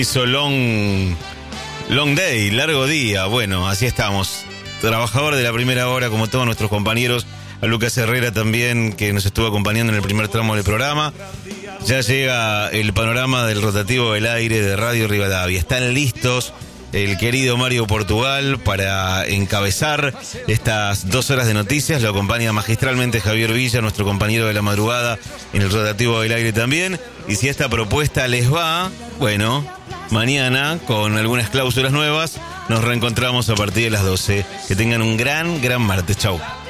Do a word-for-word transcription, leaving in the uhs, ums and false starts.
Hizo long, long day, largo día. Bueno, así estamos. Trabajador de la primera hora, como todos nuestros compañeros. A Lucas Herrera también, que nos estuvo acompañando en el primer tramo del programa. Ya llega el panorama del rotativo del aire de Radio Rivadavia. Están listos el querido Mario Portugal para encabezar estas dos horas de noticias. Lo acompaña magistralmente Javier Villa, nuestro compañero de la madrugada, en el rotativo del aire también. Y si esta propuesta les va, bueno, mañana, con algunas cláusulas nuevas, nos reencontramos a partir de las doce. Que tengan un gran, gran martes. Chau.